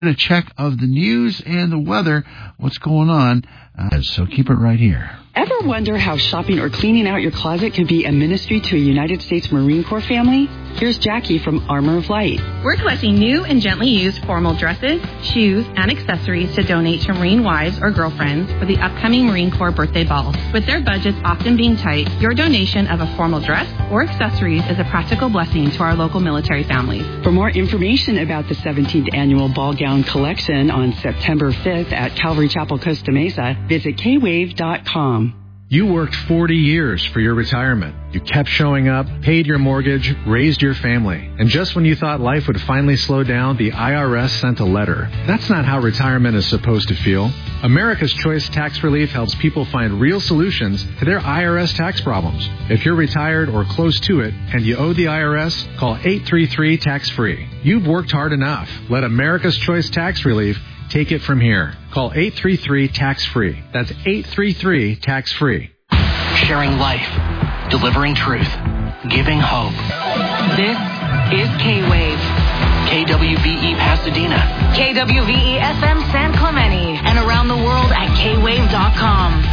A check of the news and the weather, what's going on, so keep it right here. Ever wonder how shopping or cleaning out your closet can be a ministry to a United States Marine Corps family? Here's Jackie from Armor of Light. We're collecting new and gently used formal dresses, shoes, and accessories to donate to Marine wives or girlfriends for the upcoming Marine Corps birthday balls. With their budgets often being tight, your donation of a formal dress or accessories is a practical blessing to our local military families. For more information about the 17th Annual Ball Gown Collection on September 5th at Calvary Chapel, Costa Mesa, visit kwave.com. You worked 40 years for your retirement. You kept showing up, paid your mortgage, raised your family. And just when you thought life would finally slow down, the IRS sent a letter. That's not how retirement is supposed to feel. America's Choice Tax Relief helps people find real solutions to their IRS tax problems. If you're retired or close to it and you owe the IRS, call 833-TAX-FREE. You've worked hard enough. Let America's Choice Tax Relief take it from here. Call 833-TAX-FREE. That's 833-TAX-FREE. Sharing life, delivering truth, giving hope. This is K-Wave. KWVE Pasadena. KWVE FM San Clemente. And around the world at kwave.com.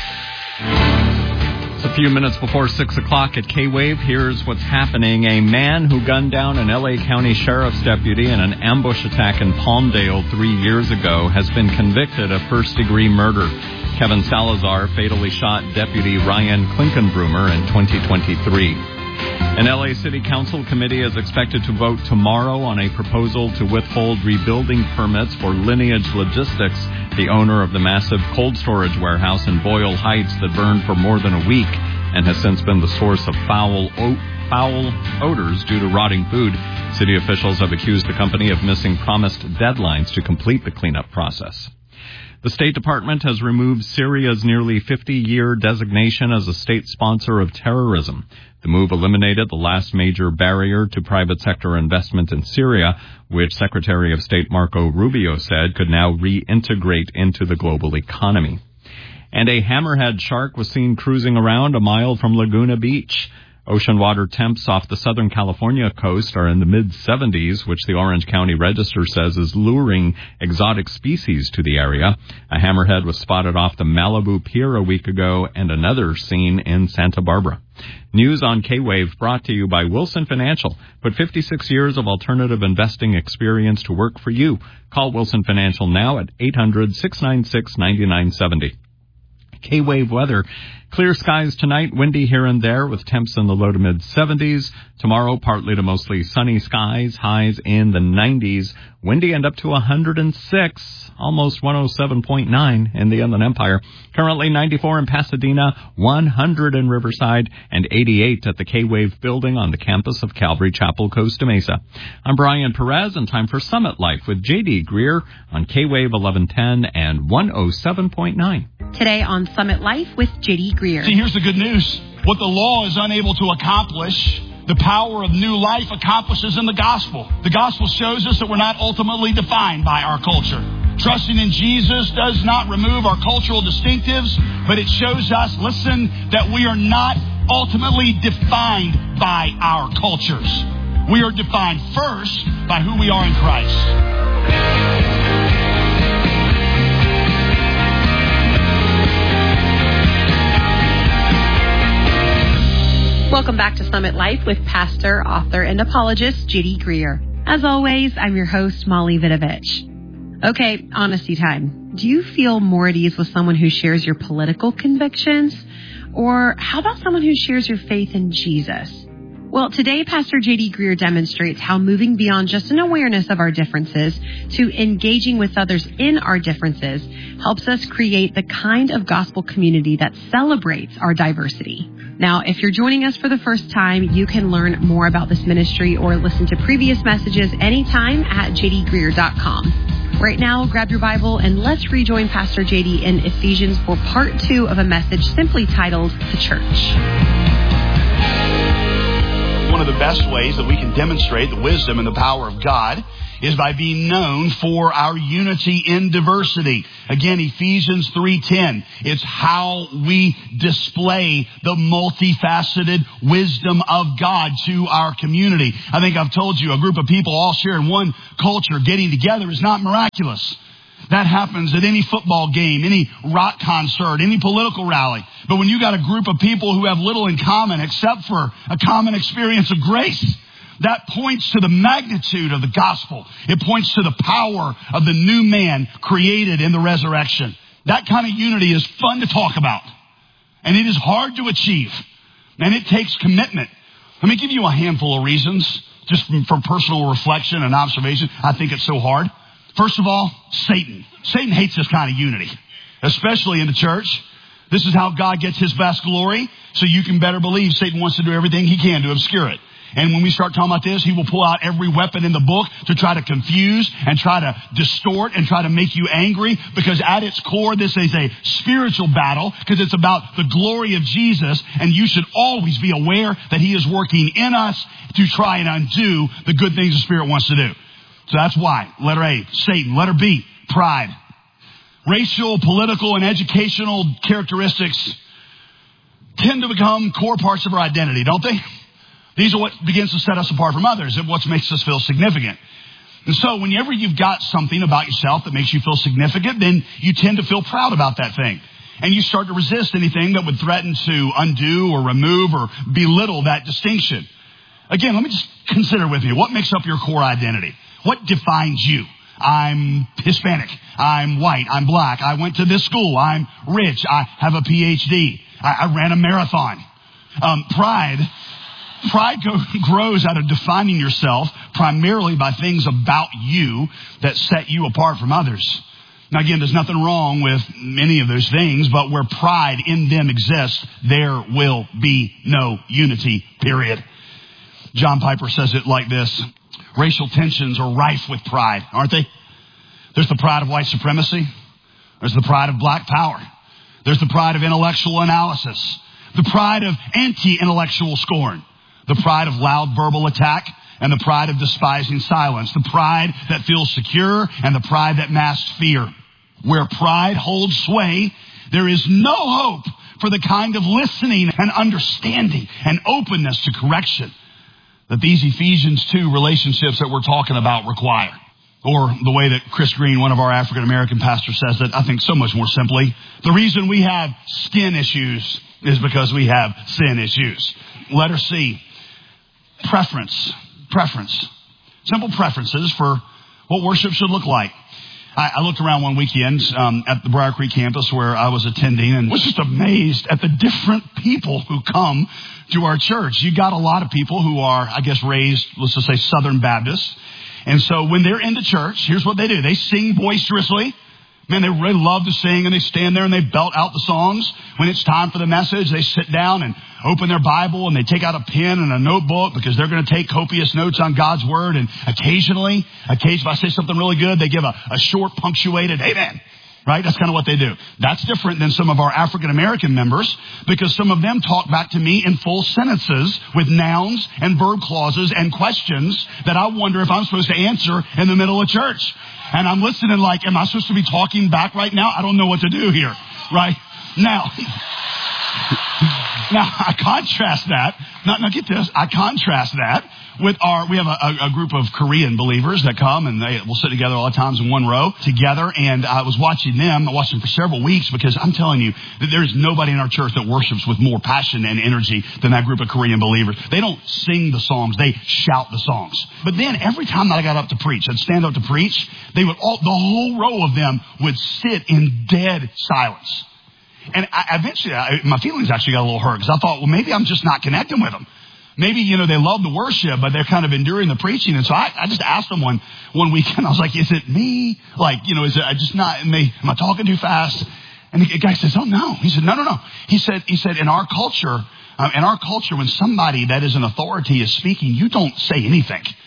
It's a few minutes before 6 o'clock at K-Wave. Here's what's happening. A man who gunned down an L.A. County Sheriff's deputy in an ambush attack in Palmdale 3 years ago has been convicted of first-degree murder. Kevin Salazar fatally shot Deputy Ryan Klinkenbroomer in 2023. An L.A. City Council committee is expected to vote tomorrow on a proposal to withhold rebuilding permits for Lineage Logistics, the owner of the massive cold storage warehouse in Boyle Heights that burned for more than a week and has since been the source of foul odors due to rotting food. City officials have accused the company of missing promised deadlines to complete the cleanup process. The State Department has removed Syria's nearly 50-year designation as a state sponsor of terrorism. The move eliminated the last major barrier to private sector investment in Syria, which Secretary of State Marco Rubio said could now reintegrate into the global economy. And a hammerhead shark was seen cruising around a mile from Laguna Beach. Ocean water temps off the Southern California coast are in the mid-70s, which the Orange County Register says is luring exotic species to the area. A hammerhead was spotted off the Malibu Pier a week ago and another seen in Santa Barbara. News on K-Wave brought to you by Wilson Financial. Put 56 years of alternative investing experience to work for you. Call Wilson Financial now at 800-696-9970. K-Wave weather. Clear skies tonight, windy here and there with temps in the low to mid-70s. Tomorrow, partly to mostly sunny skies, highs in the 90s. Windy and up to 106, almost 107.9 in the Inland Empire. Currently 94 in Pasadena, 100 in Riverside, and 88 at the K-Wave building on the campus of Calvary Chapel, Costa Mesa. I'm Brian Perez, and time for Summit Life with J.D. Greer on K-Wave 1110 and 107.9. Today on Summit Life with J.D. Greer. See, here's the good news. What the law is unable to accomplish, the power of new life accomplishes in the gospel. The gospel shows us that we're not ultimately defined by our culture. Trusting in Jesus does not remove our cultural distinctives, but it shows us, listen, that we are not ultimately defined by our cultures. We are defined first by who we are in Christ. Welcome back to Summit Life with pastor, author, and apologist J.D. Greer. As always, I'm your host, Molly Vidovich. Okay, honesty time. Do you feel more at ease with someone who shares your political convictions? Or how about someone who shares your faith in Jesus? Well, today, Pastor J.D. Greer demonstrates how moving beyond just an awareness of our differences to engaging with others in our differences helps us create the kind of gospel community that celebrates our diversity. Now, if you're joining us for the first time, you can learn more about this ministry or listen to previous messages anytime at jdgreer.com. Right now, grab your Bible and let's rejoin Pastor JD in Ephesians for part 2 of a message simply titled The Church. One of the best ways that we can demonstrate the wisdom and the power of God is by being known for our unity in diversity. Again, Ephesians 3:10. It's how we display the multifaceted wisdom of God to our community. I think I've told you, a group of people all sharing one culture getting together is not miraculous. That happens at any football game, any rock concert, any political rally. But when you got a group of people who have little in common except for a common experience of grace, that points to the magnitude of the gospel. It points to the power of the new man created in the resurrection. That kind of unity is fun to talk about. And it is hard to achieve. And it takes commitment. Let me give you a handful of reasons, just from personal reflection and observation. I think it's so hard. First of all, Satan. Satan hates this kind of unity, especially in the church. This is how God gets his best glory. So you can better believe Satan wants to do everything he can to obscure it. And when we start talking about this, he will pull out every weapon in the book to try to confuse and try to distort and try to make you angry, because at its core, this is a spiritual battle, because it's about the glory of Jesus. And you should always be aware that he is working in us to try and undo the good things the Spirit wants to do. So that's why. Letter A, Satan. Letter B, pride. Racial, political, and educational characteristics tend to become core parts of our identity, don't they? These are what begins to set us apart from others and what makes us feel significant. And so whenever you've got something about yourself that makes you feel significant, then you tend to feel proud about that thing. And you start to resist anything that would threaten to undo or remove or belittle that distinction. Again, let me just consider with you, what makes up your core identity? What defines you? I'm Hispanic. I'm white. I'm black. I went to this school. I'm rich. I have a PhD. I ran a marathon. Pride grows out of defining yourself primarily by things about you that set you apart from others. Now, again, there's nothing wrong with many of those things, but where pride in them exists, there will be no unity, period. John Piper says it like this. Racial tensions are rife with pride, aren't they? There's the pride of white supremacy. There's the pride of black power. There's the pride of intellectual analysis. The pride of anti-intellectual scorn. The pride of loud verbal attack. And the pride of despising silence. The pride that feels secure and the pride that masks fear. Where pride holds sway, there is no hope for the kind of listening and understanding and openness to correction that these Ephesians 2 relationships that we're talking about require. Or the way that Chris Green, one of our African-American pastors, says it, I think so much more simply. The reason we have skin issues is because we have sin issues. Letter C, preference. Simple preferences for what worship should look like. I looked around one weekend at the Briar Creek campus where I was attending and was just amazed at the different people who come to our church. You got a lot of people who are, I guess, raised, let's just say, Southern Baptists. And so when they're in the church, here's what they do. They sing boisterously. Man, they really love to sing, and they stand there and they belt out the songs. When it's time for the message, they sit down and open their Bible and they take out a pen and a notebook because they're going to take copious notes on God's Word. And occasionally, if I say something really good, they give a short punctuated amen. Right? That's kind of what they do. That's different than some of our African-American members because some of them talk back to me in full sentences with nouns and verb clauses and questions that I wonder if I'm supposed to answer in the middle of church. And I'm listening like, am I supposed to be talking back right now? I don't know what to do here. Right? Now, I contrast that. Now get this. I contrast that with we have a group of Korean believers that come and we'll sit together all the times in one row together. And I was watching them. I watched them for several weeks because I'm telling you that there is nobody in our church that worships with more passion and energy than that group of Korean believers. They don't sing the songs. They shout the songs. But then every time that I got up to preach, I'd stand up to preach, the whole row of them would sit in dead silence. And eventually, my feelings actually got a little hurt because I thought, well, maybe I'm just not connecting with them. Maybe, they love the worship, but they're kind of enduring the preaching. And so I just asked them one weekend, I was like, is it me? Is it just not me? Am I talking too fast? And the guy says, oh, no. He said, no. He said, in our culture, when somebody that is an authority is speaking, you don't say anything.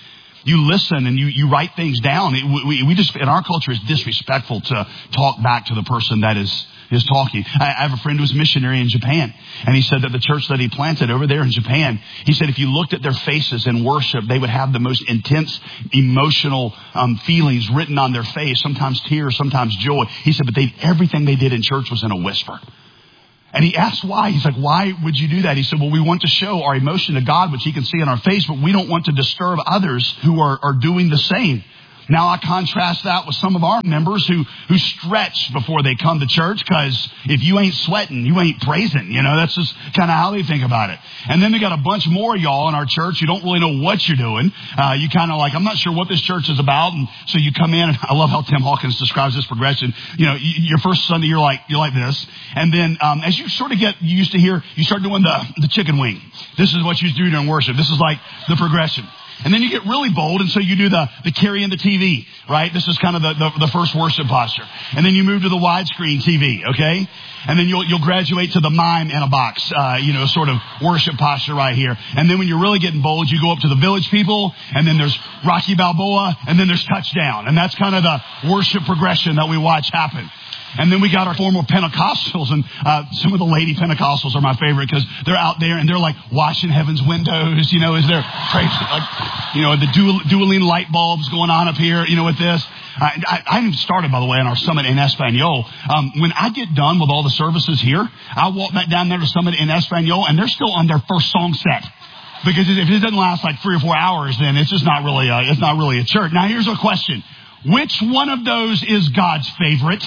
You listen and you write things down. We just, in our culture, it's disrespectful to talk back to the person that is talking. I have a friend who's a missionary in Japan, and he said that the church that he planted over there in Japan, he said if you looked at their faces in worship, they would have the most intense emotional feelings written on their face, sometimes tears, sometimes joy. He said, but everything they did in church was in a whisper. And he asked why. He's like, why would you do that? He said, well, we want to show our emotion to God, which he can see in our face, but we don't want to disturb others who are doing the same. Now I contrast that with some of our members who stretch before they come to church, because if you ain't sweating, you ain't praising. You know, that's just kind of how they think about it. And then we got a bunch more of y'all in our church who don't really know what you're doing. You kind of like, I'm not sure what this church is about. And so you come in, and I love how Tim Hawkins describes this progression. You know, your first Sunday, you're like this. And then as you sort of get used to here, you start doing the chicken wing. This is what you do during worship. This is like the progression. And then you get really bold, and so you do the carrying the TV, right? This is kind of the first worship posture. And then you move to the widescreen TV, okay? And then you'll graduate to the mime in a box, sort of worship posture right here. And then when you're really getting bold, you go up to the Village People, and then there's Rocky Balboa, and then there's Touchdown. And that's kind of the worship progression that we watch happen. And then we got our former Pentecostals, and some of the lady Pentecostals are my favorite because they're out there and they're like washing heaven's windows, as they're crazy, like, the dueling light bulbs going on up here, with this. I haven't started, by the way, on our Summit in Espanol. When I get done with all the services here, I walk back down there to Summit in Espanol, and they're still on their first song set. Because if it doesn't last like 3 or 4 hours, then it's just not really a church. Now here's a question. Which one of those is God's favorite?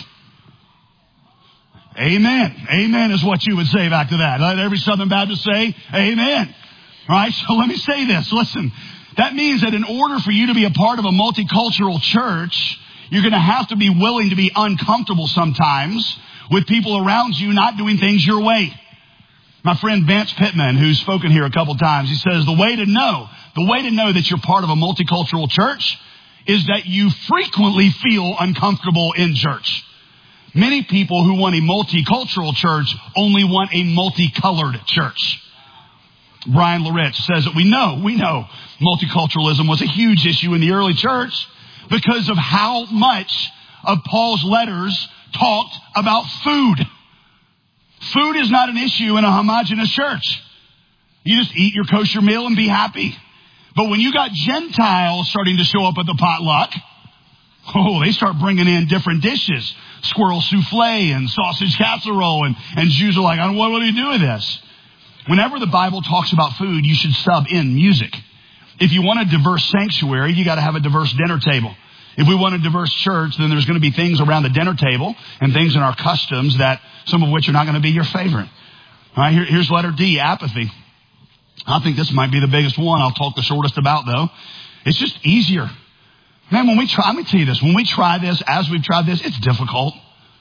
Amen. Amen is what you would say back to that. Let every Southern Baptist say, amen. All right, so let me say this. Listen, that means that in order for you to be a part of a multicultural church, you're going to have to be willing to be uncomfortable sometimes with people around you not doing things your way. My friend Vance Pittman, who's spoken here a couple times, he says the way to know that you're part of a multicultural church is that you frequently feel uncomfortable in church. Many people who want a multicultural church only want a multicolored church. Brian Lorich says that we know multiculturalism was a huge issue in the early church because of how much of Paul's letters talked about food. Food is not an issue in a homogeneous church. You just eat your kosher meal and be happy. But when you got Gentiles starting to show up at the potluck, they start bringing in different dishes. Squirrel souffle and sausage casserole. And Jews are like, what do you do with this? Whenever the Bible talks about food, you should sub in music. If you want a diverse sanctuary, you got to have a diverse dinner table. If we want a diverse church, then there's going to be things around the dinner table and things in our customs that some of which are not going to be your favorite. All right, here's letter D, apathy. I think this might be the biggest one. I'll talk the shortest about, though. It's just easier. Man, let me tell you this. When we try this, as we've tried this, it's difficult.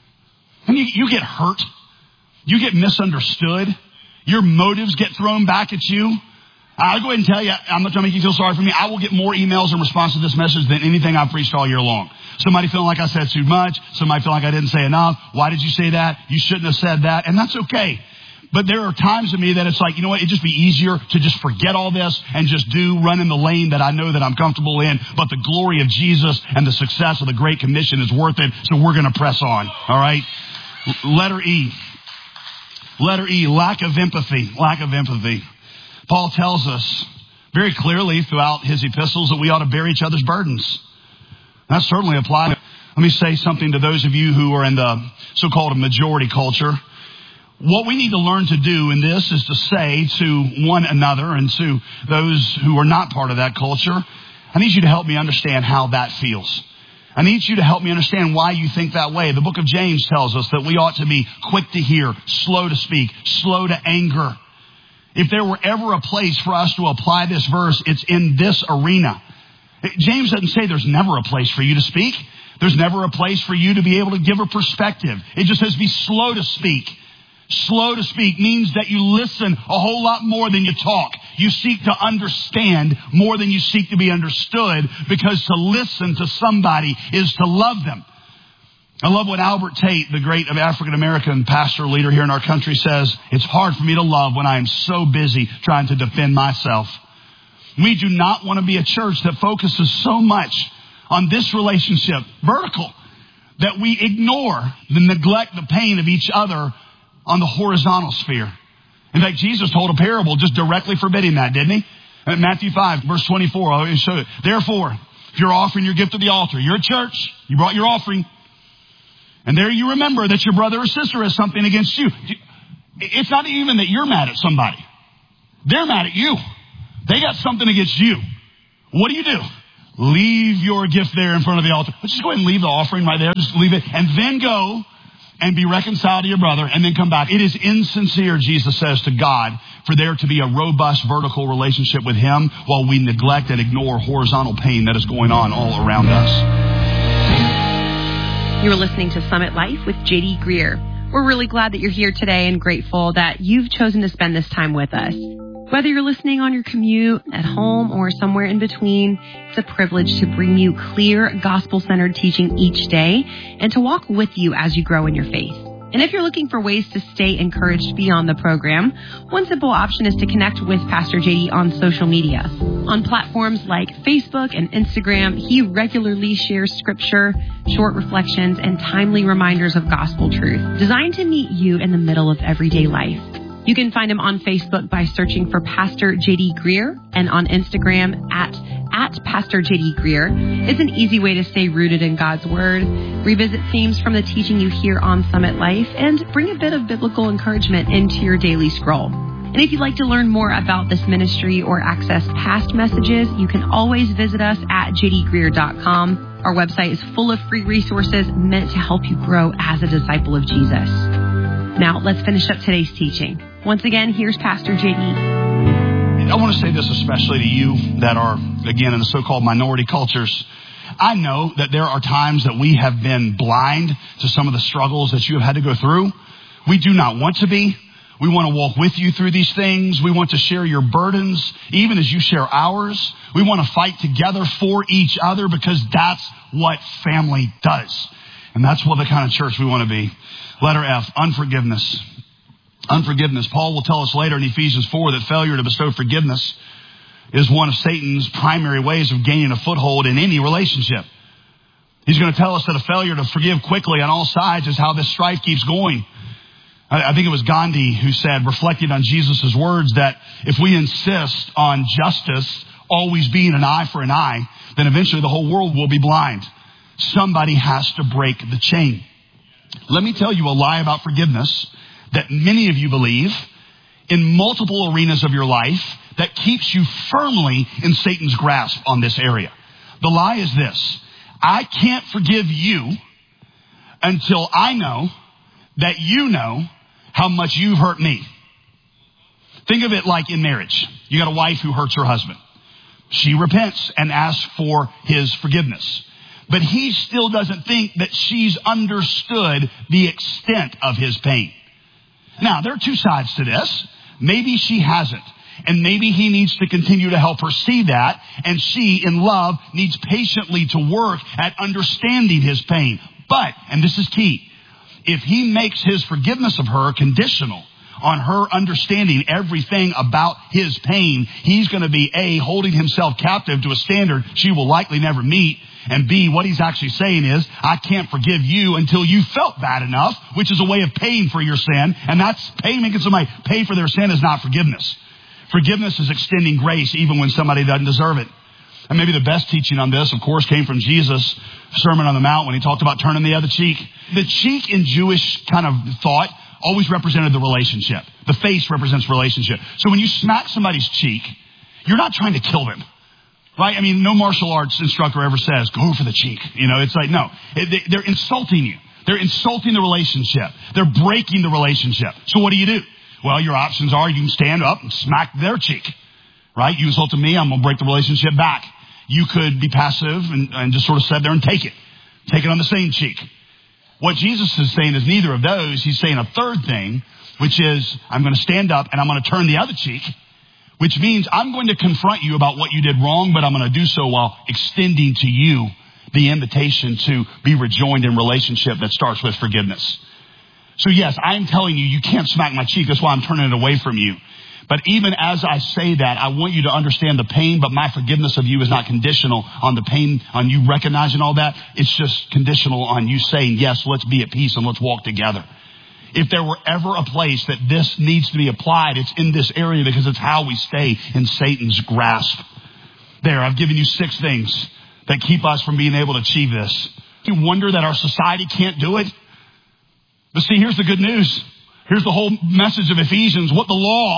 And you get hurt. You get misunderstood. Your motives get thrown back at you. I'll go ahead and tell you, I'm not trying to make you feel sorry for me. I will get more emails in response to this message than anything I've preached all year long. Somebody feeling like I said too much. Somebody feeling like I didn't say enough. Why did you say that? You shouldn't have said that. And that's okay. But there are times in me that it's like, it'd just be easier to just forget all this and just run in the lane that I know that I'm comfortable in. But the glory of Jesus and the success of the Great Commission is worth it. So we're going to press on. All right. Letter E, lack of empathy. Lack of empathy. Paul tells us very clearly throughout his epistles that we ought to bear each other's burdens. That certainly applies. Let me say something to those of you who are in the so-called majority culture. What we need to learn to do in this is to say to one another and to those who are not part of that culture, I need you to help me understand how that feels. I need you to help me understand why you think that way. The book of James tells us that we ought to be quick to hear, slow to speak, slow to anger. If there were ever a place for us to apply this verse, it's in this arena. James doesn't say there's never a place for you to speak. There's never a place for you to be able to give a perspective. It just says be slow to speak. Slow to speak means that you listen a whole lot more than you talk. You seek to understand more than you seek to be understood, because to listen to somebody is to love them. I love what Albert Tate, the great African-American pastor leader here in our country, says. It's hard for me to love when I am so busy trying to defend myself. We do not want to be a church that focuses so much on this relationship, vertical, that we ignore the neglect, the pain of each other on the horizontal sphere. In fact, Jesus told a parable just directly forbidding that, didn't he? In Matthew 5, verse 24, I'll show it. Therefore, if you're offering your gift at the altar, you're at church, you brought your offering, and there you remember that your brother or sister has something against you. It's not even that you're mad at somebody. They're mad at you. They got something against you. What do? Leave your gift there in front of the altar. Let's just go ahead and leave the offering right there. Just leave it. And then go and be reconciled to your brother and then come back. It is insincere, Jesus says, to God for there to be a robust vertical relationship with him while we neglect and ignore horizontal pain that is going on all around us. You're listening to Summit Life with J.D. Greer. We're really glad that you're here today and grateful that you've chosen to spend this time with us. Whether you're listening on your commute, at home, or somewhere in between, it's a privilege to bring you clear, gospel-centered teaching each day and to walk with you as you grow in your faith. And if you're looking for ways to stay encouraged beyond the program, one simple option is to connect with Pastor JD on social media. On platforms like Facebook and Instagram, he regularly shares scripture, short reflections, and timely reminders of gospel truth, designed to meet you in the middle of everyday life. You can find him on Facebook by searching for Pastor J.D. Greer and on Instagram at Pastor J.D. Greer. It's an easy way to stay rooted in God's Word, revisit themes from the teaching you hear on Summit Life, and bring a bit of biblical encouragement into your daily scroll. And if you'd like to learn more about this ministry or access past messages, you can always visit us at jdgreer.com. Our website is full of free resources meant to help you grow as a disciple of Jesus. Now, let's finish up today's teaching. Once again, here's Pastor J.D. I want to say this especially to you that are, again, in the so-called minority cultures. I know that there are times that we have been blind to some of the struggles that you have had to go through. We do not want to be. We want to walk with you through these things. We want to share your burdens, even as you share ours. We want to fight together for each other because that's what family does. And that's what the kind of church we want to be. Letter F, unforgiveness. Unforgiveness. Paul will tell us later in Ephesians 4 that failure to bestow forgiveness is one of Satan's primary ways of gaining a foothold in any relationship. He's going to tell us that a failure to forgive quickly on all sides is how this strife keeps going. I think it was Gandhi who said, reflecting on Jesus' words, that if we insist on justice always being an eye for an eye, then eventually the whole world will be blind. Somebody has to break the chain. Let me tell you a lie about forgiveness that many of you believe in multiple arenas of your life that keeps you firmly in Satan's grasp on this area. The lie is this: I can't forgive you until I know that you know how much you've hurt me. Think of it like in marriage. You got a wife who hurts her husband. She repents and asks for his forgiveness. But he still doesn't think that she's understood the extent of his pain. Now, there are two sides to this. Maybe she hasn't. And maybe he needs to continue to help her see that. And she, in love, needs patiently to work at understanding his pain. But, and this is key, if he makes his forgiveness of her conditional on her understanding everything about his pain, he's going to be A, holding himself captive to a standard she will likely never meet. And B, what he's actually saying is, I can't forgive you until you felt bad enough, which is a way of paying for your sin. And that's making somebody pay for their sin is not forgiveness. Forgiveness is extending grace even when somebody doesn't deserve it. And maybe the best teaching on this, of course, came from Jesus' Sermon on the Mount when he talked about turning the other cheek. The cheek in Jewish kind of thought always represented the relationship. The face represents relationship. So when you smack somebody's cheek, you're not trying to kill them. Right? I mean, no martial arts instructor ever says, go for the cheek. You know, it's like, no. They're insulting you. They're insulting the relationship. They're breaking the relationship. So what do? Well, your options are you can stand up and smack their cheek. Right? You insulted me, I'm going to break the relationship back. You could be passive and just sort of sit there and take it. Take it on the same cheek. What Jesus is saying is neither of those. He's saying a third thing, which is I'm going to stand up and I'm going to turn the other cheek. Which means I'm going to confront you about what you did wrong, but I'm going to do so while extending to you the invitation to be rejoined in relationship that starts with forgiveness. So yes, I'm telling you, you can't smack my cheek. That's why I'm turning it away from you. But even as I say that, I want you to understand the pain, but my forgiveness of you is not conditional on the pain, on you recognizing all that. It's just conditional on you saying, yes, let's be at peace and let's walk together. If there were ever a place that this needs to be applied, it's in this area because it's how we stay in Satan's grasp. There, I've given you 6 things that keep us from being able to achieve this. You wonder that our society can't do it? But see, here's the good news. Here's the whole message of Ephesians. What the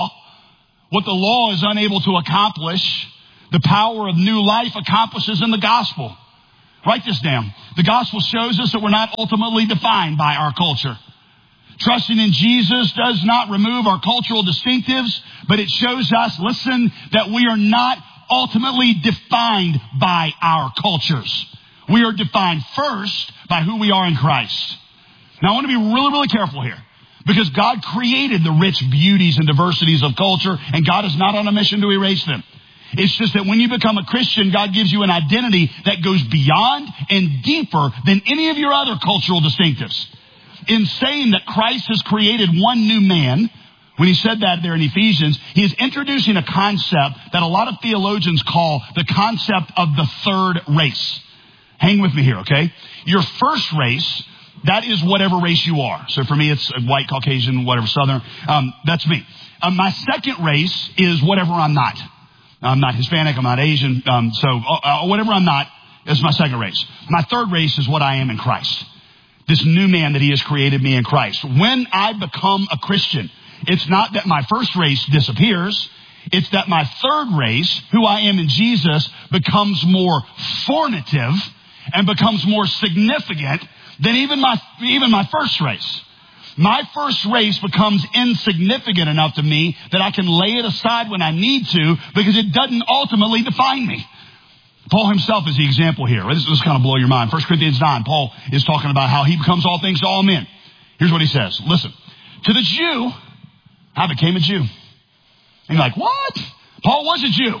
law is unable to accomplish, the power of new life accomplishes in the gospel. Write this down. The gospel shows us that we're not ultimately defined by our culture. Trusting in Jesus does not remove our cultural distinctives, but it shows us, listen, that we are not ultimately defined by our cultures. We are defined first by who we are in Christ. Now, I want to be really, really careful here, because God created the rich beauties and diversities of culture, and God is not on a mission to erase them. It's just that when you become a Christian, God gives you an identity that goes beyond and deeper than any of your other cultural distinctives. In saying that Christ has created one new man, when he said that there in Ephesians, he is introducing a concept that a lot of theologians call the concept of the third race. Hang with me here, okay? Your first race, that is whatever race you are. So for me, it's white, Caucasian, whatever, Southern. That's me. My second race is whatever I'm not. I'm not Hispanic, I'm not Asian. Whatever I'm not is my second race. My third race is what I am in Christ. This new man that he has created me in Christ. When I become a Christian, it's not that my first race disappears. It's that my third race, who I am in Jesus, becomes more formative and becomes more significant than even my first race. My first race becomes insignificant enough to me that I can lay it aside when I need to, because it doesn't ultimately define me. Paul himself is the example here. This will kind of blow your mind. 1 Corinthians 9, Paul is talking about how he becomes all things to all men. Here's what he says. Listen, to the Jew, I became a Jew. And you're like, what? Paul was a Jew.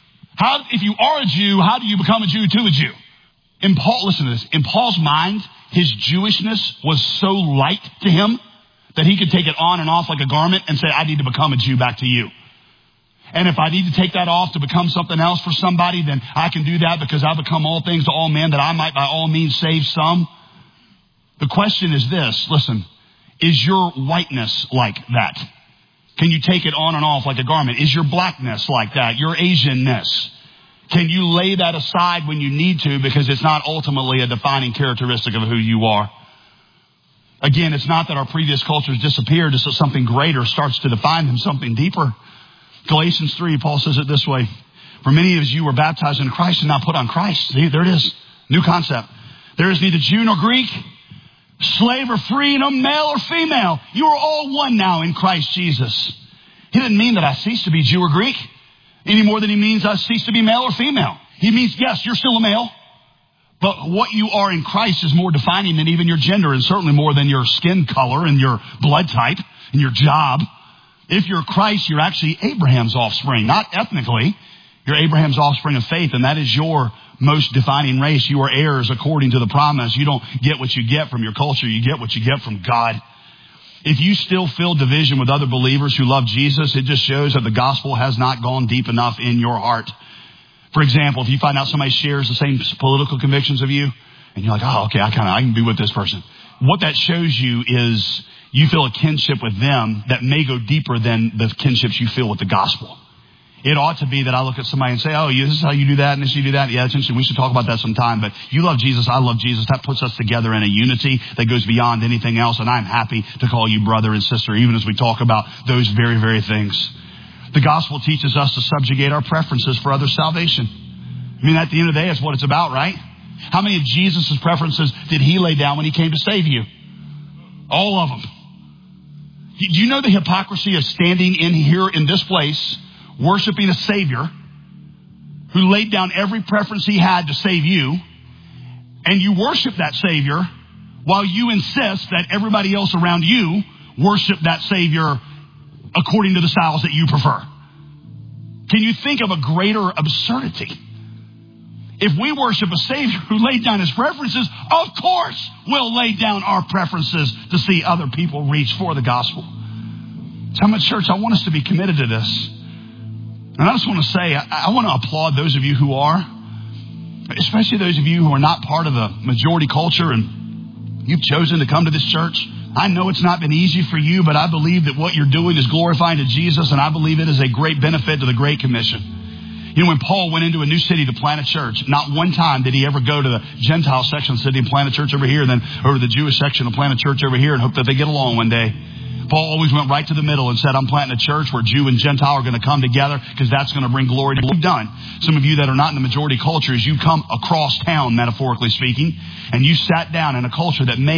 If you are a Jew, how do you become a Jew to a Jew? Listen to this. In Paul's mind, his Jewishness was so light to him that he could take it on and off like a garment and say, I need to become a Jew back to you. And if I need to take that off to become something else for somebody, then I can do that, because I become all things to all men, that I might by all means save some. The question is this, listen, is your whiteness like that? Can you take it on and off like a garment? Is your blackness like that? Your Asianness? Can you lay that aside when you need to, because it's not ultimately a defining characteristic of who you are? Again, it's not that our previous cultures disappeared, it's that something greater starts to define them, something deeper. Galatians 3, Paul says it this way. For many of you were baptized in Christ and now put on Christ. See, there it is. New concept. There is neither Jew nor Greek, slave or free, no male or female. You are all one now in Christ Jesus. He didn't mean that I cease to be Jew or Greek any more than he means I cease to be male or female. He means, yes, you're still a male, but what you are in Christ is more defining than even your gender, and certainly more than your skin color and your blood type and your job. If you're Christ, you're actually Abraham's offspring, not ethnically. You're Abraham's offspring of faith, and that is your most defining race. You are heirs according to the promise. You don't get what you get from your culture. You get what you get from God. If you still feel division with other believers who love Jesus, it just shows that the gospel has not gone deep enough in your heart. For example, if you find out somebody shares the same political convictions of you, and you're like, oh, okay, I can be with this person. What that shows you is you feel a kinship with them that may go deeper than the kinships you feel with the gospel. It ought to be that I look at somebody and say, oh, this is how you do that and this you do that. Yeah, it's interesting. We should talk about that sometime. But you love Jesus, I love Jesus. That puts us together in a unity that goes beyond anything else. And I'm happy to call you brother and sister, even as we talk about those very, very things. The gospel teaches us to subjugate our preferences for other salvation. I mean, at the end of the day, that's what it's about, right? How many of Jesus' preferences did he lay down when he came to save you? All of them. Do you know the hypocrisy of standing in here in this place, worshiping a Savior who laid down every preference he had to save you, and you worship that Savior while you insist that everybody else around you worship that Savior according to the styles that you prefer? Can you think of a greater absurdity? If we worship a Savior who laid down his preferences, of course we'll lay down our preferences to see other people reach for the gospel. So I'm at church, I want us to be committed to this. And I just want to say, I want to applaud those of you who are, especially those of you who are not part of the majority culture and you've chosen to come to this church. I know it's not been easy for you, but I believe that what you're doing is glorifying to Jesus, and I believe it is a great benefit to the Great Commission. You know, when Paul went into a new city to plant a church, not one time did he ever go to the Gentile section of the city and plant a church over here, and then over to the Jewish section and plant a church over here and hope that they get along one day. Paul always went right to the middle and said, I'm planting a church where Jew and Gentile are going to come together because that's going to bring glory to what we've done. Some of you that are not in the majority culture, is you come across town, metaphorically speaking, and you sat down in a culture that may